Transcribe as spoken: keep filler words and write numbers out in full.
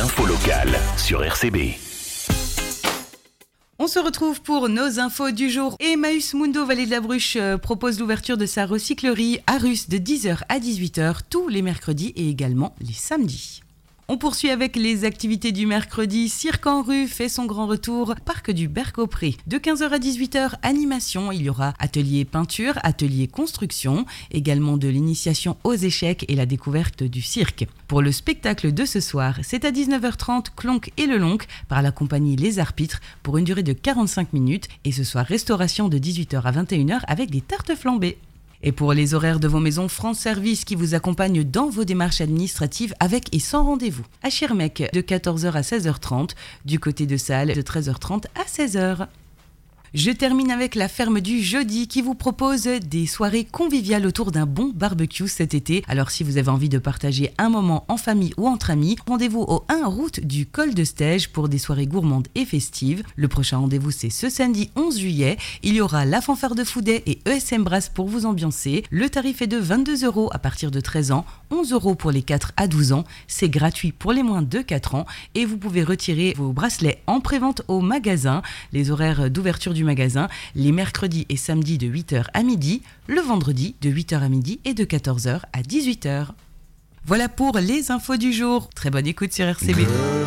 L'info locale sur R C B. On se retrouve pour nos infos du jour. Emmaüs Mundo Vallée de la Bruche euh, propose l'ouverture de sa recyclerie à Russe de dix heures à dix-huit heures tous les mercredis et également les samedis. On poursuit avec les activités du mercredi. Cirque en rue fait son grand retour. Parc du Berc-au-Pré. De quinze heures à dix-huit heures, animation. Il y aura atelier peinture, atelier construction, également de l'initiation aux échecs et la découverte du cirque. Pour le spectacle de ce soir, c'est à dix-neuf heures trente, Clonk et le Lonk par la compagnie Les Arpitres pour une durée de quarante-cinq minutes. Et ce soir, restauration de dix-huit heures à vingt et une heures avec des tartes flambées. Et pour les horaires de vos maisons, France Service qui vous accompagne dans vos démarches administratives avec et sans rendez-vous. À Schirmeck, de quatorze heures à seize heures trente, du côté de Salles, de treize heures trente à seize heures. Je termine avec la ferme du jeudi qui vous propose des soirées conviviales autour d'un bon barbecue cet été. Alors si vous avez envie de partager un moment en famille ou entre amis, rendez-vous au un route du Col de Stège pour des soirées gourmandes et festives. Le prochain rendez-vous c'est ce samedi onze juillet. Il y aura la fanfare de Foudet et E S M Brass pour vous ambiancer. Le tarif est de vingt-deux euros à partir de treize ans, onze euros pour les quatre à douze ans. C'est gratuit pour les moins de quatre ans et vous pouvez retirer vos bracelets en prévente au magasin. Les horaires d'ouverture du magasin, les mercredis et samedis de huit heures à midi, le vendredi de huit heures à midi et de quatorze heures à dix-huit heures. Voilà pour les infos du jour. Très bonne écoute sur R C B.